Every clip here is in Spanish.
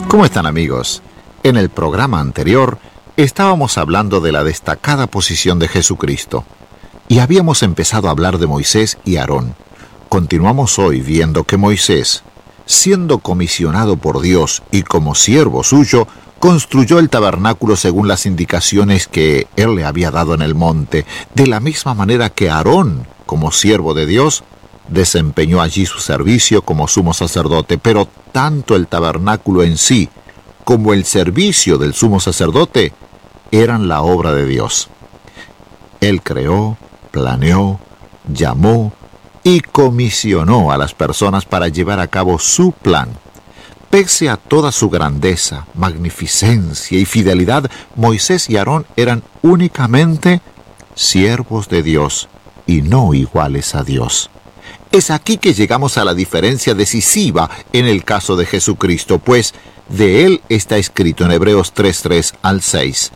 ¿Cómo están, amigos? En el programa anterior estábamos hablando de la destacada posición de Jesucristo y habíamos empezado a hablar de Moisés y Aarón. Continuamos hoy viendo que Moisés, siendo comisionado por Dios y como siervo suyo, construyó el tabernáculo según las indicaciones que él le había dado en el monte, de la misma manera que Aarón, como siervo de Dios, desempeñó allí su servicio como sumo sacerdote, pero tanto el tabernáculo en sí como el servicio del sumo sacerdote eran la obra de Dios. Él creó, planeó, llamó y comisionó a las personas para llevar a cabo su plan. Pese a toda su grandeza, magnificencia y fidelidad, Moisés y Aarón eran únicamente siervos de Dios y no iguales a Dios. Es aquí que llegamos a la diferencia decisiva en el caso de Jesucristo, pues de él está escrito en Hebreos 3:3 al 6.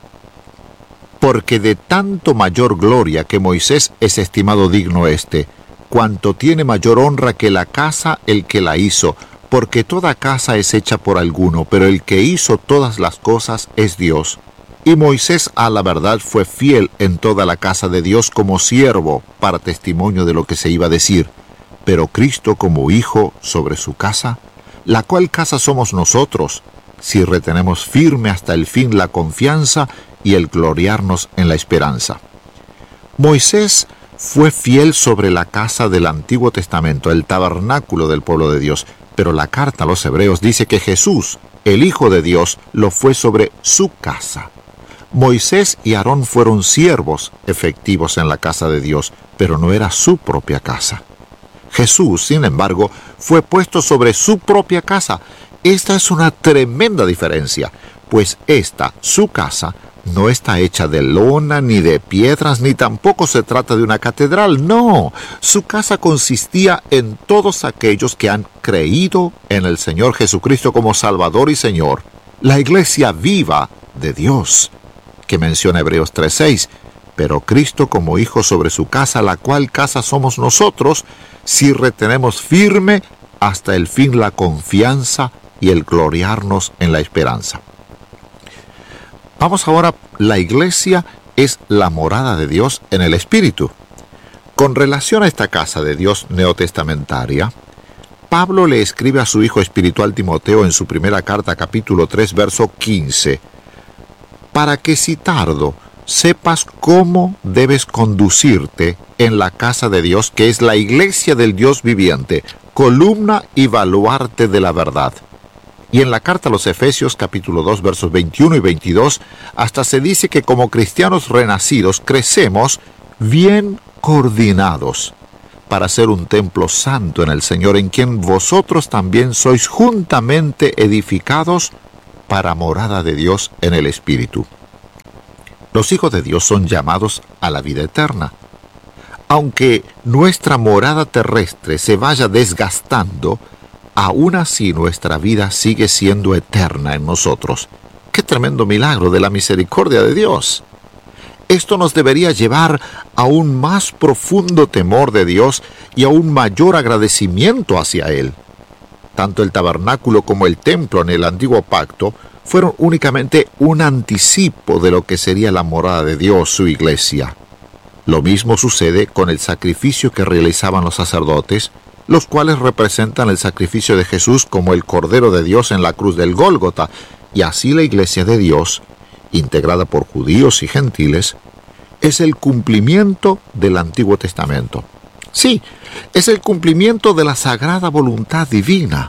Porque de tanto mayor gloria que Moisés es estimado digno cuanto tiene mayor honra que la casa el que la hizo, porque toda casa es hecha por alguno, pero el que hizo todas las cosas es Dios. Y Moisés a la verdad fue fiel en toda la casa de Dios como siervo, para testimonio de lo que se iba a decir. Pero Cristo como hijo sobre su casa, la cual casa somos nosotros, si retenemos firme hasta el fin la confianza y el gloriarnos en la esperanza. Moisés fue fiel sobre la casa del Antiguo Testamento, el tabernáculo del pueblo de Dios, pero la carta a los Hebreos dice que Jesús, el Hijo de Dios, lo fue sobre su casa. Moisés y Aarón fueron siervos efectivos en la casa de Dios, pero no era su propia casa. Jesús, sin embargo, fue puesto sobre su propia casa. Esta es una tremenda diferencia, pues su casa, no está hecha de lona, ni de piedras, ni tampoco se trata de una catedral. No, su casa consistía en todos aquellos que han creído en el Señor Jesucristo como Salvador y Señor, la iglesia viva de Dios, que menciona Hebreos 3:6, pero Cristo como hijo sobre su casa, la cual casa somos nosotros, si retenemos firme hasta el fin la confianza y el gloriarnos en la esperanza. Vamos ahora, la iglesia es la morada de Dios en el Espíritu. Con relación a esta casa de Dios neotestamentaria, Pablo le escribe a su hijo espiritual Timoteo en su primera carta, capítulo 3, verso 15, para que si tardo, sepas cómo debes conducirte en la casa de Dios, que es la iglesia del Dios viviente, columna y baluarte de la verdad. Y en la carta a los Efesios, capítulo 2, versos 21 y 22, hasta se dice que como cristianos renacidos crecemos bien coordinados para ser un templo santo en el Señor, en quien vosotros también sois juntamente edificados para morada de Dios en el Espíritu. Los hijos de Dios son llamados a la vida eterna. Aunque nuestra morada terrestre se vaya desgastando, aún así nuestra vida sigue siendo eterna en nosotros. ¡Qué tremendo milagro de la misericordia de Dios! Esto nos debería llevar a un más profundo temor de Dios y a un mayor agradecimiento hacia Él. Tanto el tabernáculo como el templo en el antiguo pacto fueron únicamente un anticipo de lo que sería la morada de Dios, su iglesia. Lo mismo sucede con el sacrificio que realizaban los sacerdotes, los cuales representan el sacrificio de Jesús como el Cordero de Dios en la cruz del Gólgota, y así la iglesia de Dios, integrada por judíos y gentiles, es el cumplimiento del Antiguo Testamento. Sí, es el cumplimiento de la sagrada voluntad divina.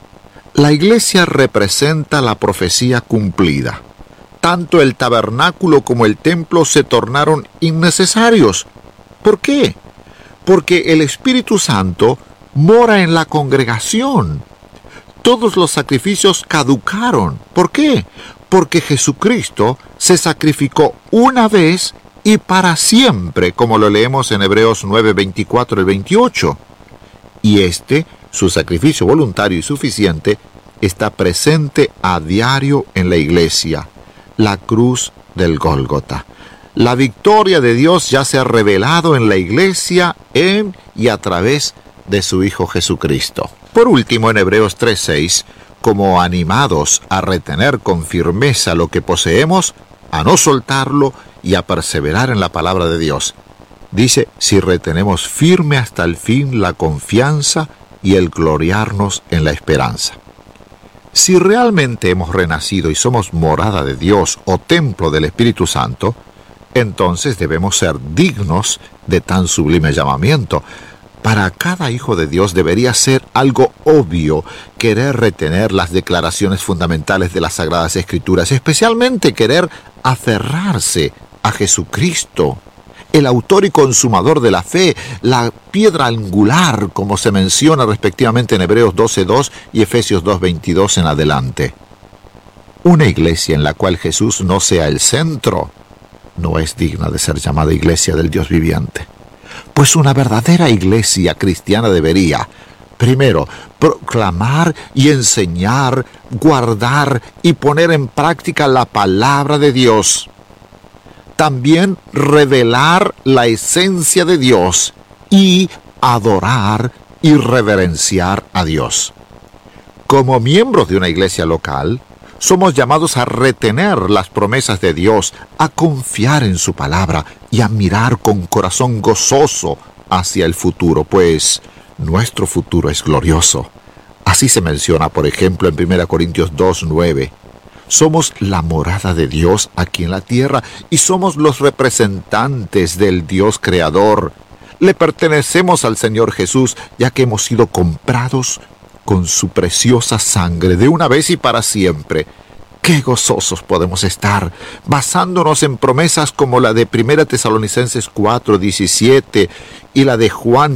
La iglesia representa la profecía cumplida. Tanto el tabernáculo como el templo se tornaron innecesarios. ¿Por qué? Porque el Espíritu Santo mora en la congregación. Todos los sacrificios caducaron. ¿Por qué? Porque Jesucristo se sacrificó una vez y para siempre, como lo leemos en Hebreos 9, 24 y 28. Y su sacrificio voluntario y suficiente, está presente a diario en la iglesia, la cruz del Gólgota. La victoria de Dios ya se ha revelado en la iglesia, en y a través de su Hijo Jesucristo. Por último, en Hebreos 3:6, como animados a retener con firmeza lo que poseemos, a no soltarlo y a perseverar en la palabra de Dios. Dice, si retenemos firme hasta el fin la confianza y el gloriarnos en la esperanza. Si realmente hemos renacido y somos morada de Dios o templo del Espíritu Santo, entonces debemos ser dignos de tan sublime llamamiento. Para cada hijo de Dios debería ser algo obvio querer retener las declaraciones fundamentales de las Sagradas Escrituras, especialmente querer aferrarse a Jesucristo, el autor y consumador de la fe, la piedra angular, como se menciona respectivamente en Hebreos 12:2 y Efesios 2:22 en adelante. Una iglesia en la cual Jesús no sea el centro no es digna de ser llamada iglesia del Dios viviente. Pues una verdadera iglesia cristiana debería, primero, proclamar y enseñar, guardar y poner en práctica la palabra de Dios. También revelar la esencia de Dios y adorar y reverenciar a Dios. Como miembros de una iglesia local, somos llamados a retener las promesas de Dios, a confiar en su palabra y a mirar con corazón gozoso hacia el futuro, pues nuestro futuro es glorioso. Así se menciona, por ejemplo, en 1 Corintios 2:9. Somos la morada de Dios aquí en la tierra y somos los representantes del Dios creador. Le pertenecemos al Señor Jesús, ya que hemos sido comprados con su preciosa sangre de una vez y para siempre. ¡Qué gozosos podemos estar, basándonos en promesas como la de 1 Tesalonicenses 4:17 y la de Juan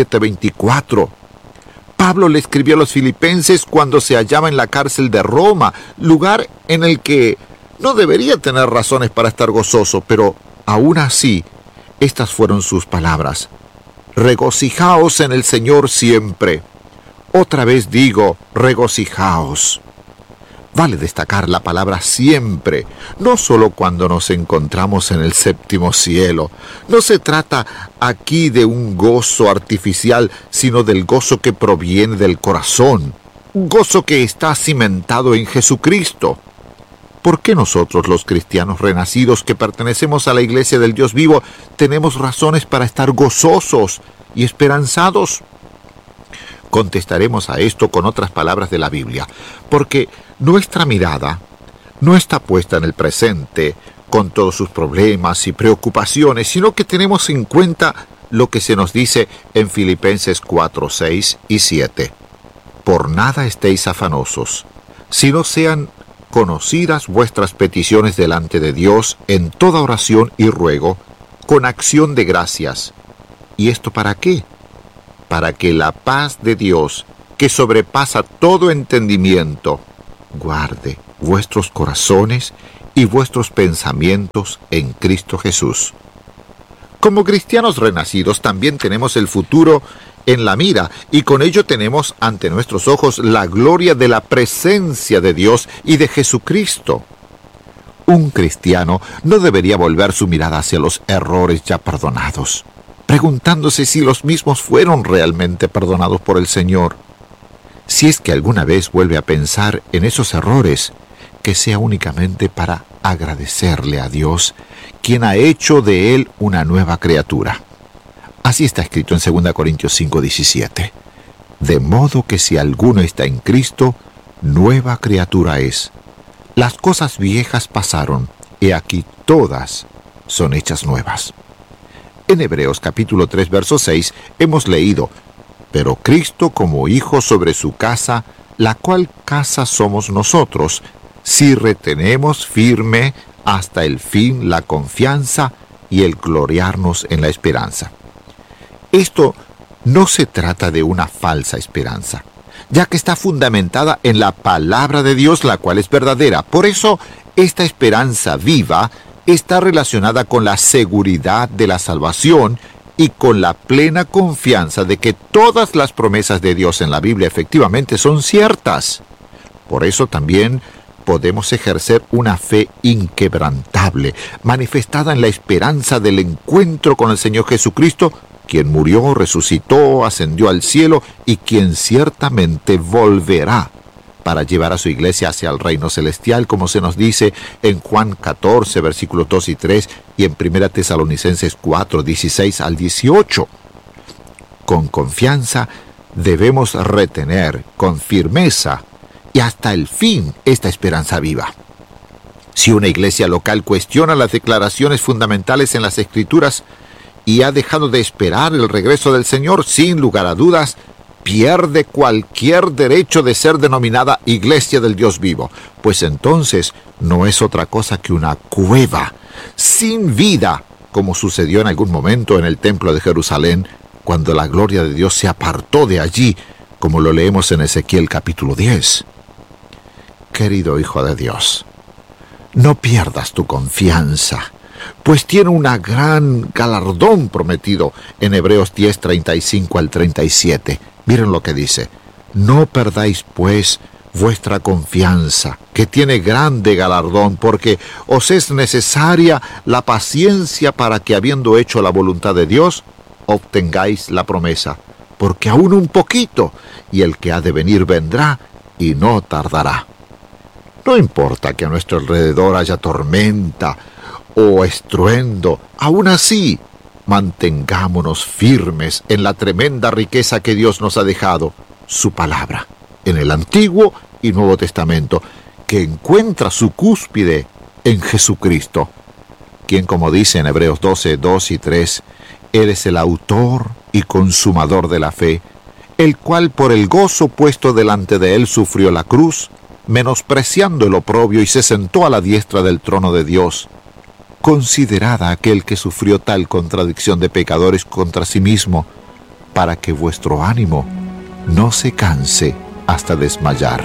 17:24. Pablo le escribió a los filipenses cuando se hallaba en la cárcel de Roma, lugar en el que no debería tener razones para estar gozoso, pero aún así, estas fueron sus palabras: regocijaos en el Señor siempre. Otra vez digo, regocijaos. Vale destacar la palabra siempre, no solo cuando nos encontramos en el séptimo cielo. No se trata aquí de un gozo artificial, sino del gozo que proviene del corazón, un gozo que está cimentado en Jesucristo. ¿Por qué nosotros, los cristianos renacidos que pertenecemos a la iglesia del Dios vivo, tenemos razones para estar gozosos y esperanzados? Contestaremos a esto con otras palabras de la Biblia, porque nuestra mirada no está puesta en el presente, con todos sus problemas y preocupaciones, sino que tenemos en cuenta lo que se nos dice en Filipenses 4:6 y 7. Por nada estéis afanosos, sino sean conocidas vuestras peticiones delante de Dios en toda oración y ruego, con acción de gracias. ¿Y esto para qué? Para que la paz de Dios, que sobrepasa todo entendimiento, guarde vuestros corazones y vuestros pensamientos en Cristo Jesús. Como cristianos renacidos también tenemos el futuro en la mira, y con ello tenemos ante nuestros ojos la gloria de la presencia de Dios y de Jesucristo. Un cristiano no debería volver su mirada hacia los errores ya perdonados, preguntándose si los mismos fueron realmente perdonados por el Señor. Si es que alguna vez vuelve a pensar en esos errores, que sea únicamente para agradecerle a Dios, quien ha hecho de él una nueva criatura. Así está escrito en 2 Corintios 5:17. De modo que si alguno está en Cristo, nueva criatura es. Las cosas viejas pasaron, y aquí todas son hechas nuevas. En Hebreos capítulo 3, verso 6, hemos leído: pero Cristo como hijo sobre su casa, la cual casa somos nosotros, si retenemos firme hasta el fin la confianza y el gloriarnos en la esperanza. Esto no se trata de una falsa esperanza, ya que está fundamentada en la palabra de Dios, la cual es verdadera. Por eso, esta esperanza viva está relacionada con la seguridad de la salvación y con la plena confianza de que todas las promesas de Dios en la Biblia efectivamente son ciertas. Por eso también podemos ejercer una fe inquebrantable, manifestada en la esperanza del encuentro con el Señor Jesucristo, quien murió, resucitó, ascendió al cielo y quien ciertamente volverá para llevar a su iglesia hacia el reino celestial, como se nos dice en Juan 14, versículos 2 y 3, y en 1 Tesalonicenses 4, 16 al 18. Con confianza debemos retener con firmeza y hasta el fin esta esperanza viva. Si una iglesia local cuestiona las declaraciones fundamentales en las Escrituras y ha dejado de esperar el regreso del Señor, sin lugar a dudas, pierde cualquier derecho de ser denominada Iglesia del Dios vivo, pues entonces no es otra cosa que una cueva sin vida, como sucedió en algún momento en el templo de Jerusalén, cuando la gloria de Dios se apartó de allí, como lo leemos en Ezequiel capítulo 10. Querido hijo de Dios, no pierdas tu confianza, pues tiene un gran galardón prometido en Hebreos 10, 35 al 37. Miren lo que dice: no perdáis pues vuestra confianza, que tiene grande galardón, porque os es necesaria la paciencia para que, habiendo hecho la voluntad de Dios, obtengáis la promesa, porque aún un poquito, y el que ha de venir vendrá, y no tardará. No importa que a nuestro alrededor haya tormenta o estruendo, aún así, mantengámonos firmes en la tremenda riqueza que Dios nos ha dejado, su palabra, en el Antiguo y Nuevo Testamento, que encuentra su cúspide en Jesucristo, quien, como dice en Hebreos 12, 2 y 3, Él es el autor y consumador de la fe, el cual por el gozo puesto delante de Él sufrió la cruz, menospreciando el oprobio, y se sentó a la diestra del trono de Dios. Considerad a aquel que sufrió tal contradicción de pecadores contra sí mismo, para que vuestro ánimo no se canse hasta desmayar.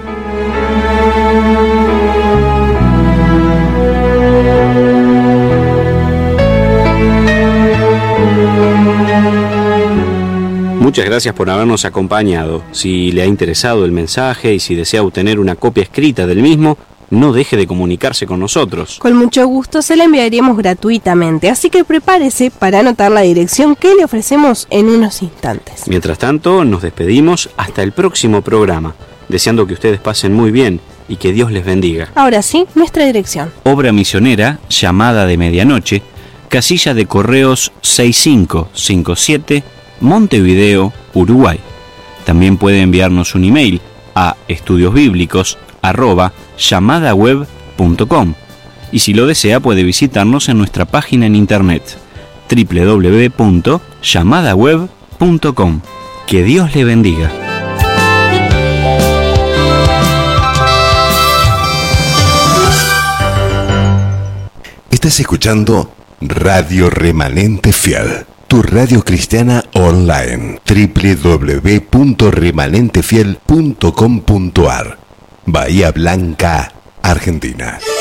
Muchas gracias por habernos acompañado. Si le ha interesado el mensaje y si desea obtener una copia escrita del mismo, no deje de comunicarse con nosotros. Con mucho gusto se la enviaríamos gratuitamente, así que prepárese para anotar la dirección que le ofrecemos en unos instantes. Mientras tanto, nos despedimos hasta el próximo programa, deseando que ustedes pasen muy bien y que Dios les bendiga. Ahora sí, nuestra dirección. Obra misionera, Llamada de Medianoche, casilla de correos 6557, Montevideo, Uruguay. También puede enviarnos un email a estudiosbiblicos@llamadaweb.com, y si lo desea puede visitarnos en nuestra página en internet www.llamadaweb.com. Que Dios le bendiga. Estás escuchando Radio Remanente Fiel, tu radio cristiana online. www.remanentefiel.com.ar, Bahía Blanca, Argentina.